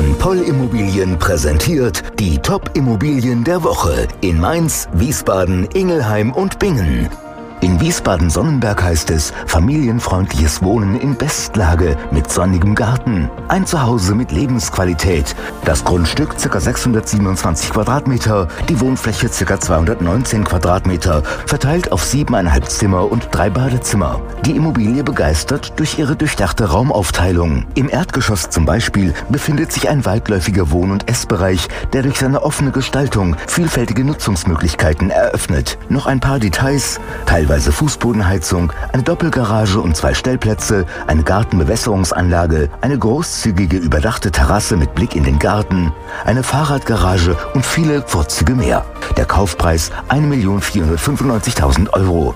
Von Poll Immobilien präsentiert die Top-Immobilien der Woche in Mainz, Wiesbaden, Ingelheim und Bingen. In Wiesbaden-Sonnenberg heißt es familienfreundliches Wohnen in Bestlage mit sonnigem Garten. Ein Zuhause mit Lebensqualität. Das Grundstück ca. 627 Quadratmeter, die Wohnfläche ca. 219 Quadratmeter, verteilt auf 7,5 Zimmer und 3 Badezimmer. Die Immobilie begeistert durch ihre durchdachte Raumaufteilung. Im Erdgeschoss zum Beispiel befindet sich ein weitläufiger Wohn- und Essbereich, der durch seine offene Gestaltung vielfältige Nutzungsmöglichkeiten eröffnet. Noch ein paar Details: teilweise Fußbodenheizung, eine Doppelgarage und 2 Stellplätze, eine Gartenbewässerungsanlage, eine großzügige überdachte Terrasse mit Blick in den Garten, eine Fahrradgarage und viele Vorzüge mehr. Der Kaufpreis 1.495.000 Euro.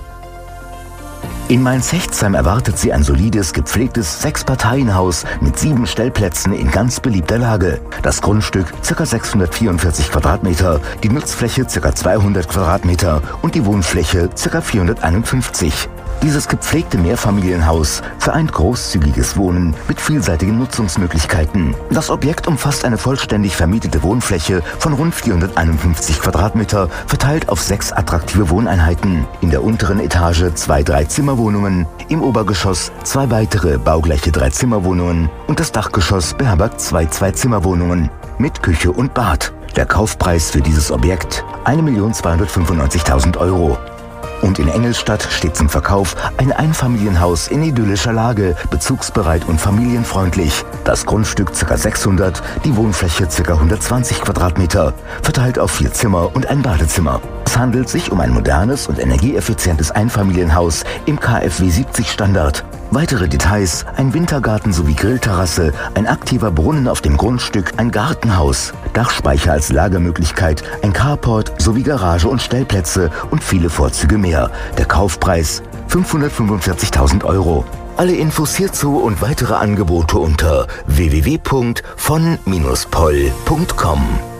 In Mainz-Hechtsheim erwartet Sie ein solides, gepflegtes 6-Parteien-Haus mit 7 Stellplätzen in ganz beliebter Lage. Das Grundstück ca. 644 Quadratmeter, die Nutzfläche ca. 200 Quadratmeter und die Wohnfläche ca. 451. Dieses gepflegte Mehrfamilienhaus vereint großzügiges Wohnen mit vielseitigen Nutzungsmöglichkeiten. Das Objekt umfasst eine vollständig vermietete Wohnfläche von rund 451 Quadratmeter, verteilt auf 6 attraktive Wohneinheiten. In der unteren Etage 2 3-Zimmerwohnungen, im Obergeschoss 2 weitere baugleiche 3-Zimmerwohnungen und das Dachgeschoss beherbergt 2 2-Zimmerwohnungen mit Küche und Bad. Der Kaufpreis für dieses Objekt 1.295.000 Euro. Und in Engelstadt steht zum Verkauf ein Einfamilienhaus in idyllischer Lage, bezugsbereit und familienfreundlich. Das Grundstück ca. 600, die Wohnfläche ca. 120 Quadratmeter, verteilt auf 4 Zimmer und ein Badezimmer. Es handelt sich um ein modernes und energieeffizientes Einfamilienhaus im KfW 70 Standard. Weitere Details: ein Wintergarten sowie Grillterrasse, ein aktiver Brunnen auf dem Grundstück, ein Gartenhaus, Dachspeicher als Lagermöglichkeit, ein Carport sowie Garage und Stellplätze und viele Vorzüge mehr. Der Kaufpreis 545.000 Euro. Alle Infos hierzu und weitere Angebote unter www.von-poll.com.